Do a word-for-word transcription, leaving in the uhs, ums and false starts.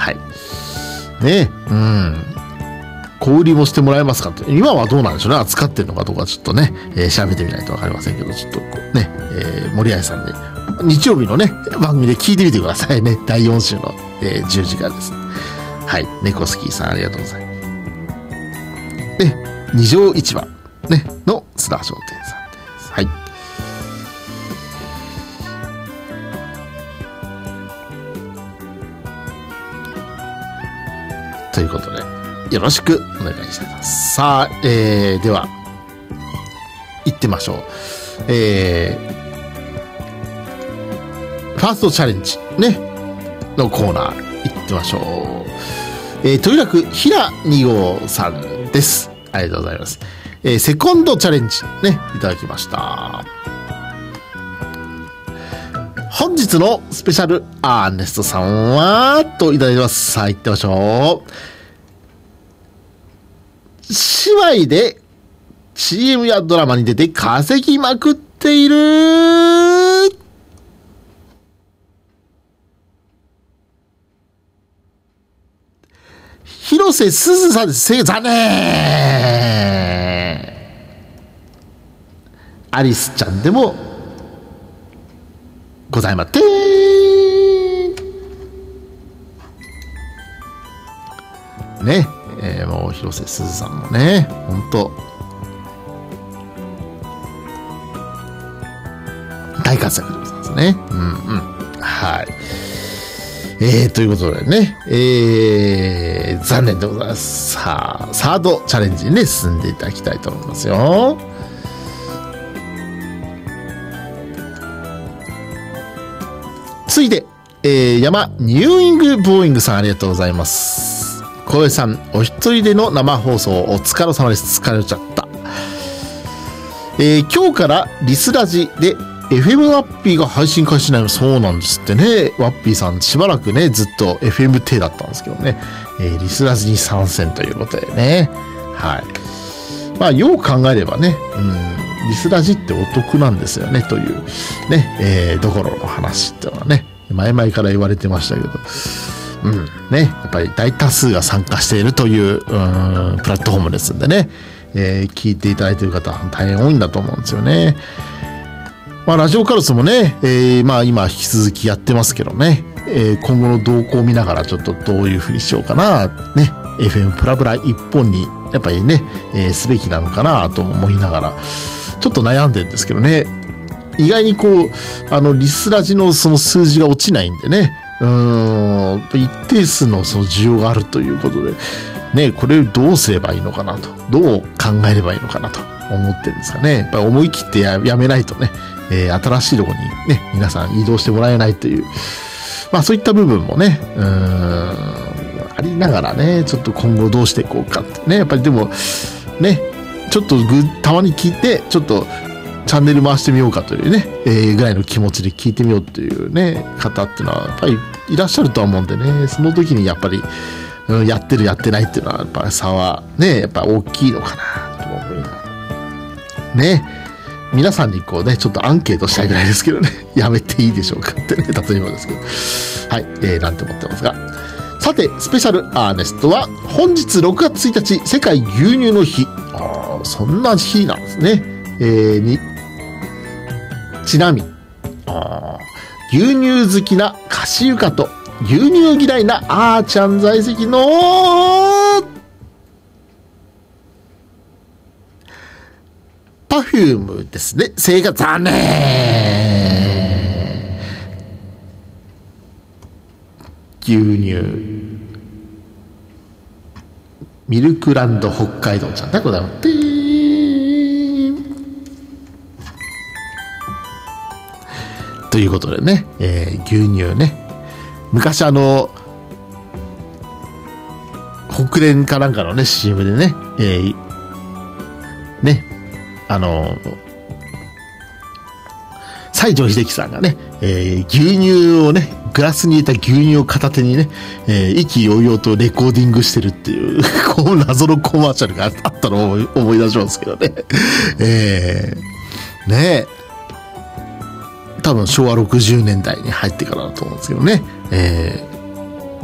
はい。ね、うん。小売りもしてもらえますかって。今はどうなんでしょうね。扱ってるのかどうかちょっとね、えー、調べてみないとわかりませんけど、ちょっとこうね、えー、森合さんで、日曜日のね、番組で聞いてみてくださいね。だいよん週の、えー、じゅうじからです。はい。猫スキーさんありがとうございます。で、二条市場、ね、の須田商店さんです。はい。ということで、よろしくお願いしたいと思います。さあ、えー、では、行ってみましょう。えー、ファーストチャレンジ、ね、のコーナー、行ってみましょう。えー、豊楽平に号さんです。ありがとうございます。えー、セコンドチャレンジ、ね、いただきました。本日のスペシャルアーネストさんは、といただいてます。さあ、行ってみましょう。芝居で シーエム やドラマに出て稼ぎまくっている広瀬すずさんです。残念。アリスちゃんでもございません。ね。えー、もう広瀬すずさんもね、ほんと大活躍でございますね。うんうん。はい。えー、ということでね、えー、残念でございます。さあ、サードチャレンジにね、進んでいただきたいと思いますよ。続いて、えー、山ニューイングボーイングさんありがとうございます。小江さん、お一人での生放送お疲れ様です。疲れちゃった。えー、今日からリスラジで エフエム ワッピーが配信開始になります。そうなんですってね。ワッピーさんしばらくね、ずっと エフエム 低だったんですけどね。えー、リスラジに参戦ということでね。はい。まあ、よう考えればね、うん、リスラジってお得なんですよね、という、ね、えー、どころの話っていうのはね、前々から言われてましたけど、うん、ね、やっぱり大多数が参加しているという、うん、プラットフォームですんでね、えー、聞いていただいている方は大変多いんだと思うんですよね。まあ、ラジオカルスもね、えー、まあ今引き続きやってますけどね、えー、今後の動向を見ながらちょっとどういうふうにしようかな、ね、エフエム プラブラ一本にやっぱりね、えー、すべきなのかなと思いながら、ちょっと悩んでるんですけどね、意外にこう、あの、リスラジのその数字が落ちないんでね、うーん、一定数のその需要があるということで、ね、これどうすればいいのかなと、どう考えればいいのかなと思ってるんですかね。やっぱり思い切って や, やめないとね、えー、新しいところにね、皆さん移動してもらえないという、まあそういった部分もね、うーん、ありながらね、ちょっと今後どうしていこうかってね、やっぱりでも、ね、ちょっとぐたまに聞いて、ちょっとチャンネル回してみようかというね、えー、ぐらいの気持ちで聞いてみようっていうね、方っていうのはやっぱりいらっしゃるとは思うんでね、その時にやっぱり、うん、やってるやってないっていうのはやっぱり差はね、やっぱ大きいのかなと思いながら。ね、皆さんにこうね、ちょっとアンケートしたいぐらいですけどね、やめていいでしょうかってね、例えばですけど。はい、えー、なんて思ってますが。さて、スペシャルアーネストは、本日ろくがつついたち、世界牛乳の日。ああ、そんな日なんですね。えー、に、ちなみに、あ牛乳好きなカシユカと牛乳嫌いなあーちゃん在籍のパフュームですね。正解、残念。牛乳ミルクランド北海道ちゃんでございます。ということでね、えー、牛乳ね、昔あの北連かなんかのね シーエム でね、えー、ね、あの西城秀樹さんがね、えー、牛乳をね、グラスに入れた牛乳を片手にね、えー、意気揚々とレコーディングしてるっていうこう謎のコマーシャルがあったのを思い、思い出しますけどね、えー、ねえ、多分しょうわろくじゅうねんだいに入ってからだと思うんですけどね、えー